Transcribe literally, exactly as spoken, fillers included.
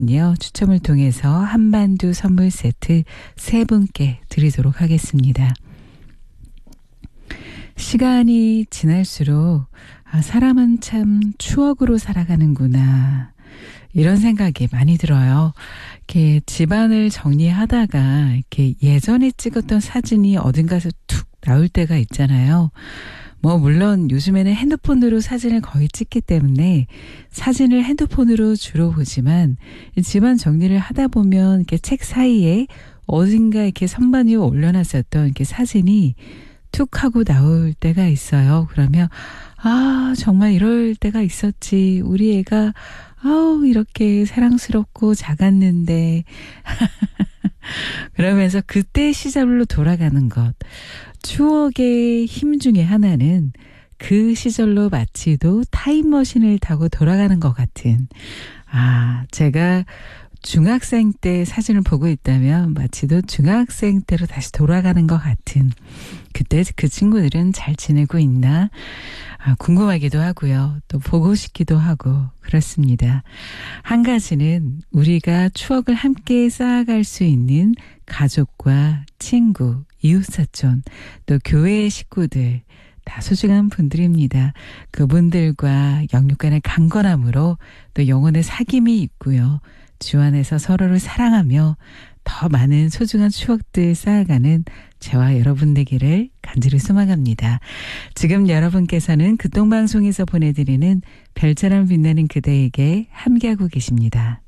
요, 추첨을 통해서 한반도 선물 세트 세 분께 드리도록 하겠습니다. 시간이 지날수록 아, 사람은 참 추억으로 살아가는구나, 이런 생각이 많이 들어요. 이렇게 집안을 정리하다가 이렇게 예전에 찍었던 사진이 어딘가에서 툭 나올 때가 있잖아요. 뭐 물론 요즘에는 핸드폰으로 사진을 거의 찍기 때문에 사진을 핸드폰으로 주로 보지만, 집안 정리를 하다 보면 이렇게 책 사이에 어딘가 이렇게 선반 위에 올려놨었던 이렇게 사진이 툭 하고 나올 때가 있어요. 그러면 아, 정말 이럴 때가 있었지. 우리 애가 아우 이렇게 사랑스럽고 작았는데 그러면서 그때 시절로 돌아가는 것. 추억의 힘 중에 하나는 그 시절로 마치도 타임머신을 타고 돌아가는 것 같은, 아, 제가 중학생 때 사진을 보고 있다면 마치도 중학생 때로 다시 돌아가는 것 같은, 그때 그 친구들은 잘 지내고 있나 아, 궁금하기도 하고요. 또 보고 싶기도 하고 그렇습니다. 한 가지는 우리가 추억을 함께 쌓아갈 수 있는 가족과 친구, 이웃사촌, 또 교회의 식구들, 다 소중한 분들입니다. 그분들과 영육간의 강건함으로 또 영혼의 사귐이 있고요. 주 안에서 서로를 사랑하며 더 많은 소중한 추억들 쌓아가는 저와 여러분 되기를 간절히 소망합니다. 지금 여러분께서는 극동방송에서 보내드리는 별처럼 빛나는 그대에게 함께하고 계십니다.